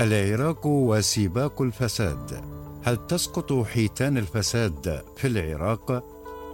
العراق وسباق الفساد. هل تسقط حيتان الفساد في العراق؟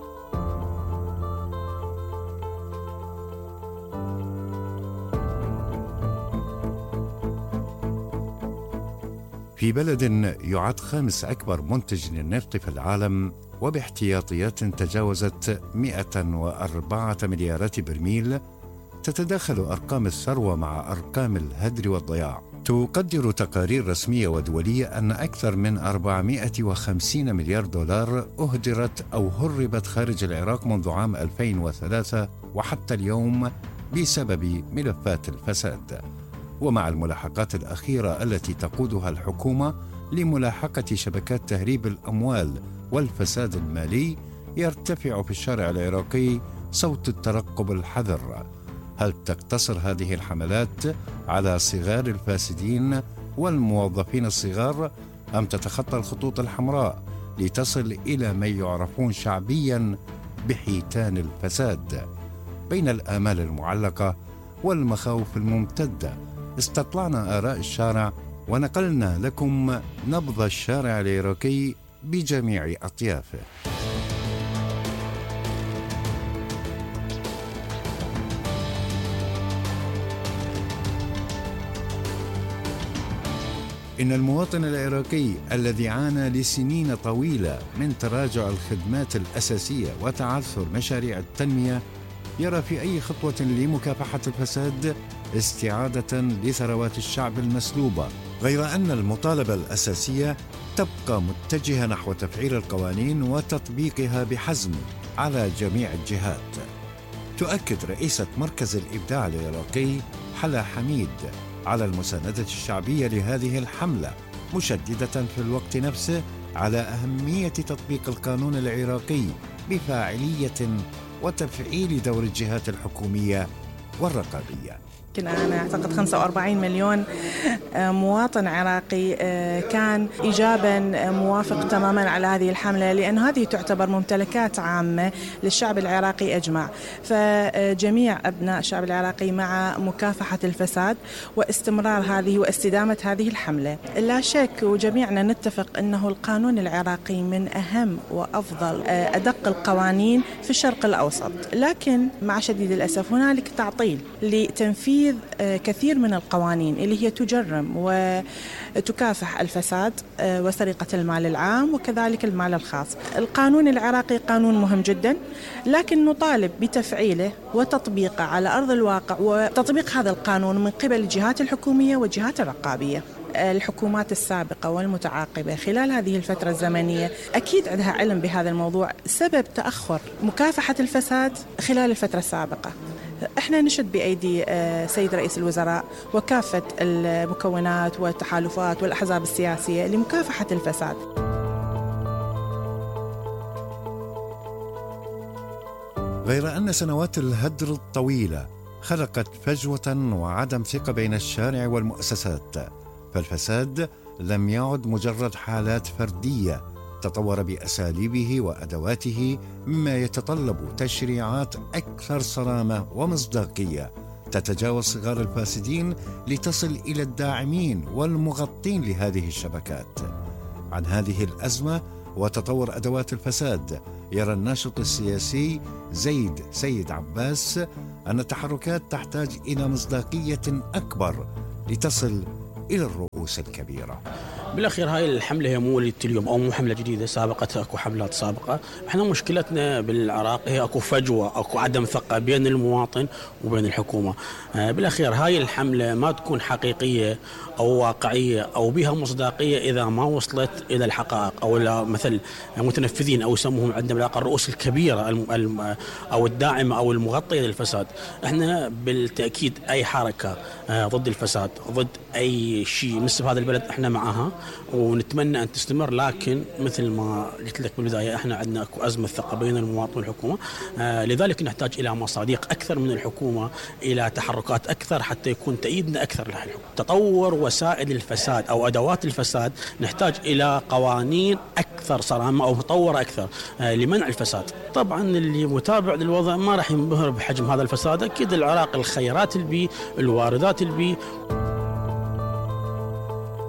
في بلد يعد خامس أكبر منتج للنفط في العالم وباحتياطيات تجاوزت 104 مليارات برميل، تتداخل أرقام الثروة مع أرقام الهدر والضياع. تقدر تقارير رسمية ودولية أن أكثر من 450 مليار دولار أهدرت أو هربت خارج العراق منذ عام 2003 وحتى اليوم بسبب ملفات الفساد. ومع الملاحقات الأخيرة التي تقودها الحكومة لملاحقة شبكات تهريب الأموال والفساد المالي، يرتفع في الشارع العراقي صوت الترقب الحذر. هل تقتصر هذه الحملات على صغار الفاسدين والموظفين الصغار، أم تتخطى الخطوط الحمراء لتصل إلى من يعرفون شعبياً بحيتان الفساد؟ بين الآمال المعلقة والمخاوف الممتدة استطلعنا آراء الشارع ونقلنا لكم نبض الشارع العراقي بجميع أطيافه. إن المواطن العراقي الذي عانى لسنين طويلة من تراجع الخدمات الأساسية وتعثر مشاريع التنمية يرى في أي خطوة لمكافحة الفساد استعادة لثروات الشعب المسلوبة، غير أن المطالبة الأساسية تبقى متجهة نحو تفعيل القوانين وتطبيقها بحزم على جميع الجهات. تؤكد رئيسة مركز الإبداع العراقي حلا حميد على المساندة الشعبية لهذه الحملة، مشددة في الوقت نفسه على أهمية تطبيق القانون العراقي بفاعلية وتفعيل دور الجهات الحكومية والرقابية. أنا أعتقد 45 مليون مواطن عراقي كان إيجابا موافق تماما على هذه الحملة، لأن هذه تعتبر ممتلكات عامة للشعب العراقي أجمع. فجميع أبناء الشعب العراقي مع مكافحة الفساد واستمرار هذه واستدامة هذه الحملة. لا شك وجميعنا نتفق أنه القانون العراقي من أهم وأفضل أدق القوانين في الشرق الأوسط، لكن مع شديد الأسف هنالك تعطيل لتنفيذ كثير من القوانين اللي هي تجرم وتكافح الفساد وسرقة المال العام وكذلك المال الخاص. القانون العراقي قانون مهم جدا، لكن نطالب بتفعيله وتطبيقه على أرض الواقع، وتطبيق هذا القانون من قبل الجهات الحكومية والجهات الرقابية. الحكومات السابقة والمتعاقبة خلال هذه الفترة الزمنية أكيد عندها علم بهذا الموضوع، سبب تأخر مكافحة الفساد خلال الفترة السابقة. احنا نشد بأيدي سيد رئيس الوزراء وكافة المكونات والتحالفات والأحزاب السياسية لمكافحة الفساد. غير أن سنوات الهدر الطويلة خلقت فجوة وعدم ثقة بين الشارع والمؤسسات، فالفساد لم يعد مجرد حالات فردية، تطور بأساليبه وأدواته، مما يتطلب تشريعات أكثر صرامة ومصداقية تتجاوز صغار الفاسدين لتصل إلى الداعمين والمغطين لهذه الشبكات. عن هذه الأزمة وتطور أدوات الفساد يرى الناشط السياسي زيد سيد عباس أن التحركات تحتاج إلى مصداقية أكبر لتصل إلى الرؤوس الكبيرة. بالأخير هاي الحملة هي مو اليوم أو مو حملة جديدة، سابقتها أكو حملات سابقة. احنا مشكلتنا بالعراق هي أكو فجوة، أكو عدم ثقة بين المواطن وبين الحكومة. بالأخير هاي الحملة ما تكون حقيقية أو واقعية أو بها مصداقية إذا ما وصلت إلى الحقائق أو إلى مثل متنفذين أو يسموهم عندنا بالعراق الرؤوس الكبيرة أو الداعمة أو المغطية للفساد. احنا بالتأكيد أي حركة ضد الفساد، ضد أي شيء مثل هذا البلد احنا معها ونتمنى أن تستمر، لكن مثل ما قلت لك بالبداية احنا عندنا أكو أزمة ثقة بين المواطن والحكومة، لذلك نحتاج إلى مصادق أكثر من الحكومة، إلى تحركات أكثر حتى يكون تأييدنا أكثر للحكومة. تطور وسائل الفساد أو أدوات الفساد نحتاج إلى قوانين أكثر صرامة أو مطورة أكثر لمنع الفساد. طبعا اللي متابع للوضع ما راح ينبهر بحجم هذا الفساد. أكيد العراق الخيرات البي، الواردات البي.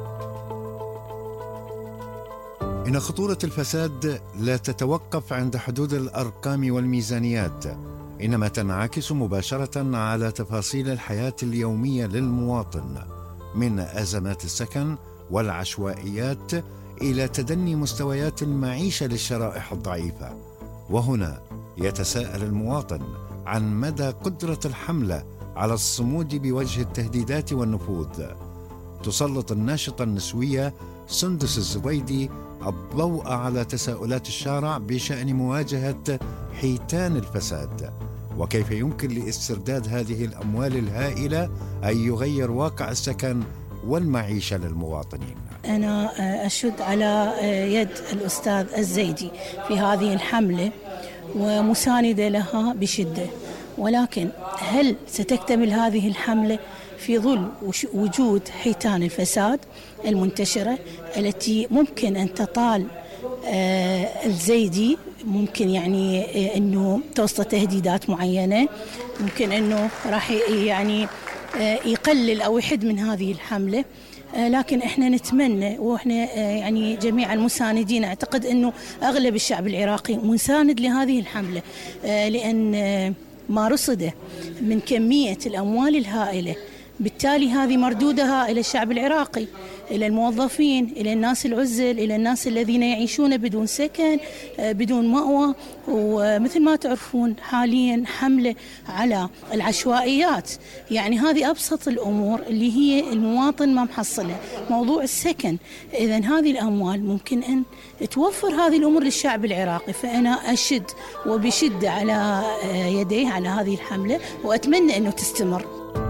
إن خطورة الفساد لا تتوقف عند حدود الأرقام والميزانيات، إنما تنعكس مباشرة على تفاصيل الحياة اليومية للمواطن، من أزمات السكن والعشوائيات إلى تدني مستويات المعيشة للشرائح الضعيفة. وهنا يتساءل المواطن عن مدى قدرة الحملة على الصمود بوجه التهديدات والنفوذ. تسلط الناشطة النسوية سندس الزبيدي الضوء على تساؤلات الشارع بشأن مواجهة حيتان الفساد، وكيف يمكن لاسترداد هذه الأموال الهائلة أن يغير واقع السكن والمعيشة للمواطنين. أنا أشد على يد الأستاذ الزيدي في هذه الحملة ومساندة لها بشدة، ولكن هل ستكتمل هذه الحملة في ظل وجود حيتان الفساد المنتشرة التي ممكن أن تطال الزيدي؟ ممكن يعني أنه توصل تهديدات معينة، ممكن أنه راح يعني يقلل أو يحد من هذه الحملة. لكن احنا نتمنى، واحنا يعني جميع المساندين، اعتقد انه اغلب الشعب العراقي مساند لهذه الحملة، لان ما رصده من كمية الاموال الهائلة، بالتالي هذه مردودها الى الشعب العراقي، إلى الموظفين، إلى الناس العزل، إلى الناس الذين يعيشون بدون سكن، بدون مأوى. ومثل ما تعرفون حاليا حملة على العشوائيات، يعني هذه أبسط الأمور اللي هي المواطن ما محصلة، موضوع السكن. إذن هذه الأموال ممكن أن توفر هذه الأمور للشعب العراقي. فأنا أشد وبشدة على يديه على هذه الحملة، وأتمنى أنه تستمر.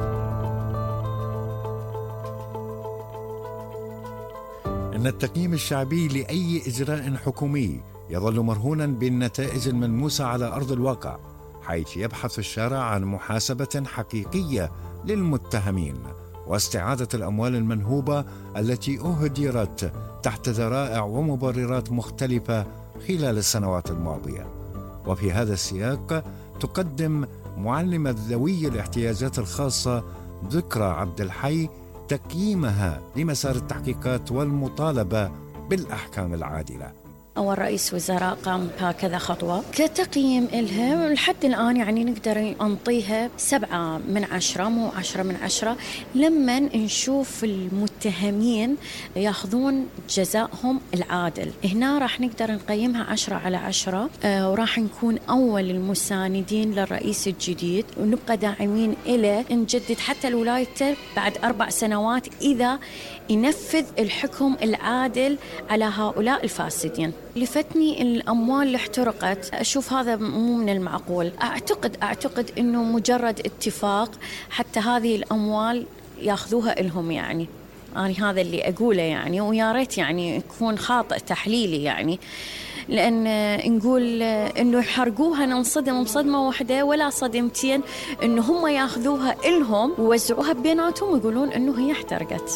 إن التقييم الشعبي لأي إجراء حكومي يظل مرهونا بالنتائج الملموسة على أرض الواقع، حيث يبحث الشارع عن محاسبة حقيقية للمتهمين واستعادة الأموال المنهوبة التي أهدرت تحت ذرائع ومبررات مختلفة خلال السنوات الماضية. وفي هذا السياق تقدم معلمة ذوي الاحتياجات الخاصة ذكرى عبد الحي تقييمها لمسار التحقيقات والمطالبة بالأحكام العادلة. أول رئيس وزراء قام بهكذا خطوة كتقييم إلها، لحد الآن يعني نقدر نعطيها 7/10، مو 10/10، لما نشوف المتهمين ياخذون جزائهم العادل. هنا راح نقدر نقيمها 10/10، وراح نكون أول المساندين للرئيس الجديد، ونبقى داعمين إلى نجدد حتى الولاية بعد 4 سنوات إذا ينفذ الحكم العادل على هؤلاء الفاسدين. لفتني الأموال اللي احترقت، أشوف هذا مو من المعقول. أعتقد أنه مجرد اتفاق حتى هذه الأموال ياخذوها إلهم، يعني أنا هذا اللي أقوله يعني، ويا ريت يعني يكون خاطئ تحليلي يعني، لأن نقول إنه يحرقوها ننصدم صدمة واحدة ولا صدمتين، إنه هم ياخذوها إلهم ويوزعوها بيناتهم ويقولون إنه هي احترقت.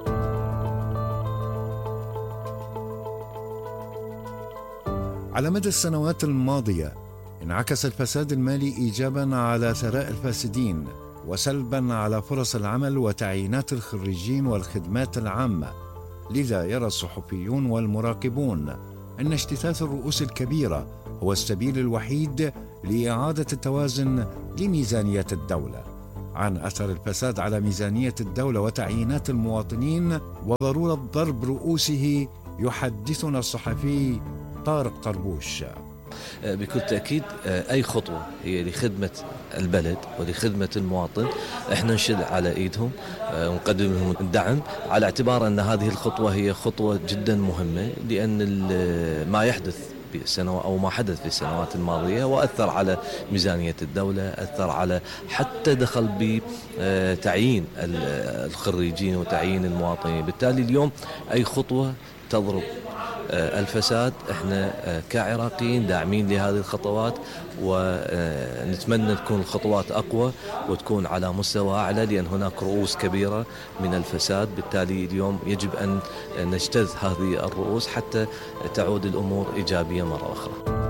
على مدى السنوات الماضية انعكس الفساد المالي إيجاباً على ثراء الفاسدين، وسلباً على فرص العمل وتعيينات الخريجين والخدمات العامة. لذا يرى الصحفيون والمراقبون أن اجتثاث الرؤوس الكبيرة هو السبيل الوحيد لإعادة التوازن لميزانية الدولة. عن أثر الفساد على ميزانية الدولة وتعيينات المواطنين وضرورة ضرب رؤوسه يحدثنا الصحفي طارق قربوش. بكل تأكيد أي خطوة هي لخدمة البلد ولخدمة المواطن احنا نشد على ايدهم ونقدم لهم الدعم، على اعتبار أن هذه الخطوة هي خطوة جدا مهمة، لأن ما يحدث أو ما حدث في السنوات الماضية وأثر على ميزانية الدولة، أثر على حتى دخل بتعيين الخريجين وتعيين المواطنين. بالتالي اليوم أي خطوة تضرب الفساد احنا كعراقيين داعمين لهذه الخطوات، ونتمنى تكون الخطوات أقوى وتكون على مستوى أعلى، لأن هناك رؤوس كبيرة من الفساد. بالتالي اليوم يجب أن نجتث هذه الرؤوس حتى تعود الأمور إيجابية مرة أخرى.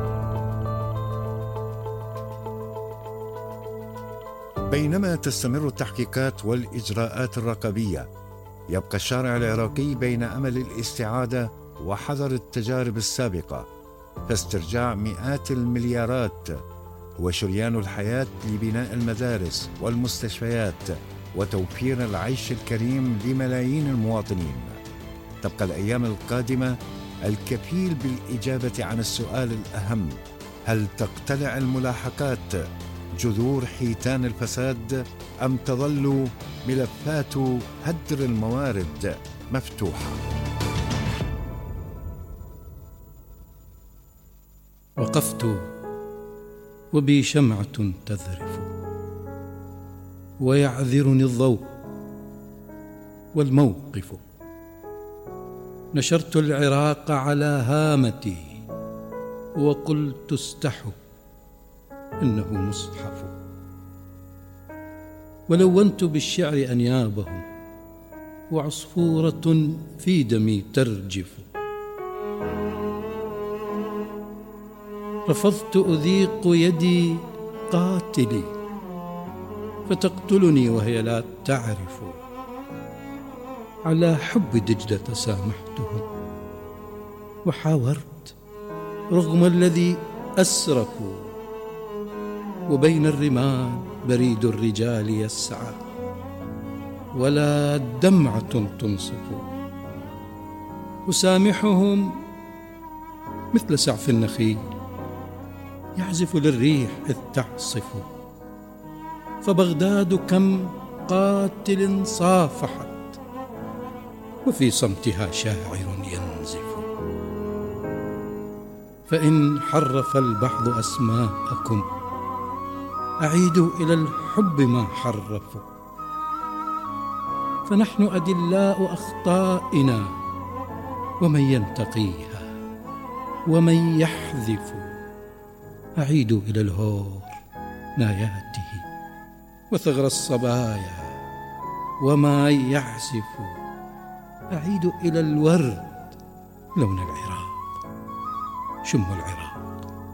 بينما تستمر التحقيقات والإجراءات الرقابية، يبقى الشارع العراقي بين أمل الاستعادة وحذر التجارب السابقة، فاسترجاع مئات المليارات هو شريان الحياة لبناء المدارس والمستشفيات وتوفير العيش الكريم لملايين المواطنين. تبقى الأيام القادمة الكفيل بالإجابة عن السؤال الأهم: هل تقتلع الملاحقات جذور حيتان الفساد أم تظل ملفات هدر الموارد مفتوحة؟ وقفت وبي شمعة تذرف ويعذرني الضوء والموقف. نشرت العراق على هامتي وقلت استحوا إنه مصحف، ولونت بالشعر أنيابهم وعصفورة في دمي ترجف. رفضت أذيق يدي قاتلي فتقتلني وهي لا تعرف. على حب دجلة سامحتهم وحاورت رغم الذي أسرفوا، وبين الرمال بريد الرجال يسعى ولا دمعة تنصف. أسامحهم مثل سعف النخيل يعزف للريح إذ تعصف. فبغداد كم قاتل صافحت وفي صمتها شاعر ينزف. فإن حرف البعض أسماءكم أعيدوا إلى الحب ما حرفوا. فنحن أدلاء أخطائنا ومن ينتقيها ومن يحذف. أعيدوا إلى الهور ناياته وثغر الصبايا وما يعزف. أعيدوا إلى الورد لون العراق شم العراق.